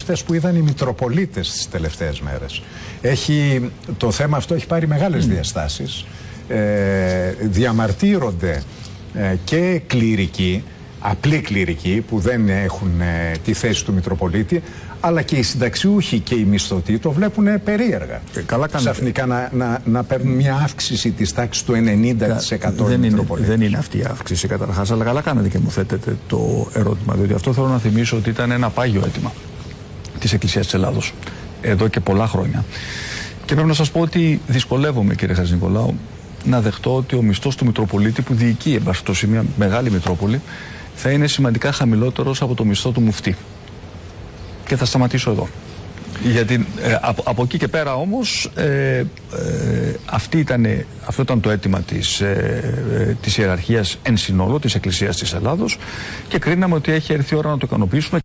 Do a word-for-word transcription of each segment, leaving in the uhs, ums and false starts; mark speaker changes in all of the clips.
Speaker 1: αυτές που είδαν οι Μητροπολίτες τις τελευταίες μέρες. Έχει, το θέμα αυτό έχει πάρει μεγάλες mm. διαστάσεις. Ε, διαμαρτύρονται ε, και κληρικοί, απλοί κληρικοί που δεν έχουν ε, τη θέση του Μητροπολίτη, αλλά και οι συνταξιούχοι και οι μισθωτοί το βλέπουν περίεργα.
Speaker 2: Ε, καλά
Speaker 1: Ξαφνικά να, να, να παίρνουν μια αύξηση της τάξης του ενενήντα τοις εκατό.
Speaker 2: Δεν είναι, δεν είναι αυτή η αύξηση καταρχάς, αλλά καλά κάνετε και μου θέτετε το ερώτημα, διότι αυτό θέλω να θυμίσω ότι ήταν ένα πάγιο αίτημα της Εκκλησίας της Ελλάδος εδώ και πολλά χρόνια. Και πρέπει να σας πω ότι δυσκολεύομαι, κύριε Χατζηνικολάου, να δεχτώ ότι ο μισθός του Μητροπολίτη που διοικεί εν πάση περιπτώσει μια μεγάλη Μητρόπολη θα είναι σημαντικά χαμηλότερος από το μισθό του μουφτή. Και θα σταματήσω εδώ. Γιατί ε, από, από εκεί και πέρα όμως ε, ε, αυτή ήτανε, αυτό ήταν το αίτημα της, ε, της ιεραρχίας εν συνόλο της Εκκλησίας της Ελλάδος και κρίναμε ότι έχει έρθει η ώρα να το ικανοποιήσουμε.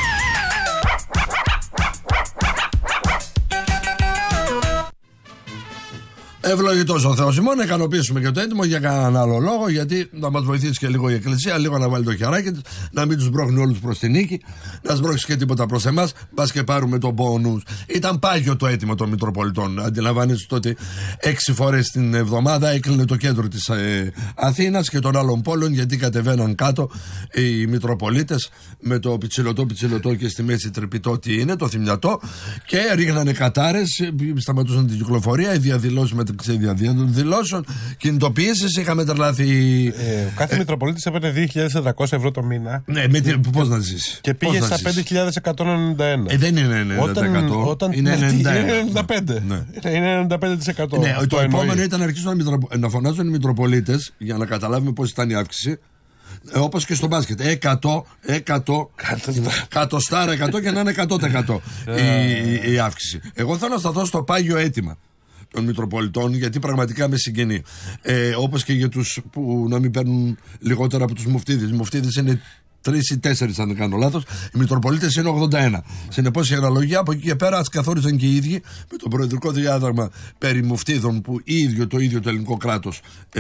Speaker 3: Ευλογητός ο Θεός ημών, να ικανοποιήσουμε και το έτοιμο για κανέναν άλλο λόγο, γιατί να μας βοηθήσει και λίγο η Εκκλησία, λίγο να βάλει το χεράκι της, να μην τους μπρώχνει όλους προς την νίκη, να σμπρώξει και τίποτα προς εμάς, μπας και πάρουμε τον πόνους. Ήταν πάγιο το αίτημα των Μητροπολιτών. Αντιλαμβάνεστε ότι έξι φορές την εβδομάδα έκλεινε το κέντρο της ε, Αθήνας και των άλλων πόλεων, γιατί κατεβαίναν κάτω οι Μητροπολίτες με το πιτσιλωτό πιτσιλωτό και στη μέση τρυπητό τι είναι, το θυμιατό, και ρίχνανε κατάρες, σταματούσαν την κυκλοφορία, οι διαδηλώσεις με διαδηλώσεων, κινητοποιήσεις, είχαμε τρελαθεί.
Speaker 4: Ε, ο κάθε Μητροπολίτης έπαιρνε δύο χιλιάδες τετρακόσια ευρώ το μήνα.
Speaker 3: Ναι, με τι, πώς να ζήσει.
Speaker 4: Και πήγε στα πέντε χιλιάδες εκατόν ενενήντα ένα.
Speaker 3: Ε, δεν είναι ενενήντα τοις εκατό.
Speaker 4: Όταν, όταν
Speaker 3: είναι ενενήντα ένα.
Speaker 4: Είναι ενενήντα πέντε. Ναι. Είναι ενενήντα πέντε τοις εκατό.
Speaker 3: Ναι, το, το επόμενο
Speaker 4: εννοεί.
Speaker 3: ήταν να αρχίσουν να, μητροπο... να φωνάζουν οι Μητροπολίτες για να καταλάβουμε πώς ήταν η αύξηση. Ε, όπως και στο μπάσκετ. εκατό, εκατό, εκατοστάρα εκατό και να είναι εκατό τοις εκατό η, η, η αύξηση. Εγώ θέλω να σταθώ στο πάγιο αίτημα των Μητροπολιτών, γιατί πραγματικά με συγκινεί. Ε, όπως και για τους που να μην παίρνουν λιγότερα από τους μουφτίδες. Οι μουφτίδες είναι τρεις ή τέσσερις, αν δεν κάνω λάθος. Οι Μητροπολίτες είναι ογδόντα ένα. Συνεπώς η αναλογία από εκεί και πέρα ας καθόρισαν και οι ίδιοι με το προεδρικό διάταγμα περί μουφτίδων που ίδιο το ίδιο το ελληνικό κράτος ε,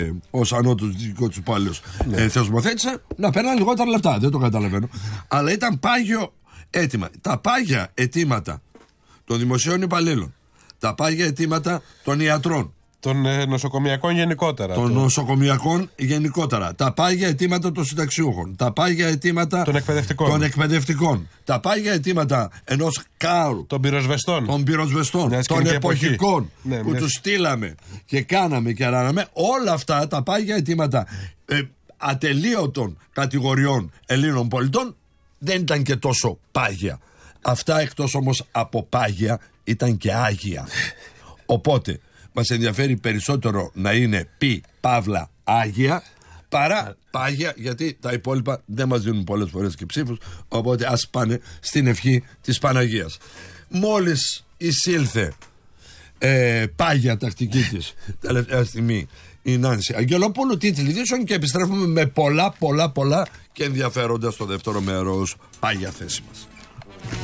Speaker 3: ως ανώτατος δικό του υπάλληλος ε, θεσμοθέτησε, να παίρναν λιγότερα λεφτά. Δεν το καταλαβαίνω. Αλλά ήταν πάγιο αίτημα. Τα πάγια αιτήματα των δημοσίων υπαλλήλων, τα πάγια αιτήματα των ιατρών,
Speaker 4: των ε, νοσοκομιακών γενικότερα.
Speaker 3: Των
Speaker 4: το...
Speaker 3: νοσοκομιακών γενικότερα. Τα πάγια αιτήματα των συνταξιούχων. Τα πάγια αιτήματα
Speaker 4: των εκπαιδευτικών.
Speaker 3: των εκπαιδευτικών. Τα πάγια αιτήματα ενός κάρου.
Speaker 4: Των πυροσβεστών.
Speaker 3: Των πυροσβεστών. Των εποχικών ναι, που τους στείλαμε και κάναμε και ράναμε. Όλα αυτά τα πάγια αιτήματα ε, ατελείωτων κατηγοριών Ελλήνων πολιτών δεν ήταν και τόσο πάγια. Αυτά εκτός όμως από πάγια ήταν και άγια. Οπότε μας ενδιαφέρει περισσότερο να είναι πι, παύλα, άγια, παρά πάγια, γιατί τα υπόλοιπα δεν μας δίνουν πολλές φορές και ψήφους, οπότε ας πάνε στην ευχή της Παναγίας. Μόλις εισήλθε ε, πάγια τακτική της τελευταία στιγμή η Νάνση Αγγελόπουλου, τίτλοι ειδήσεων, και επιστρέφουμε με πολλά πολλά πολλά και ενδιαφέροντα στο δεύτερο μέρος. Πάγια θέση μας.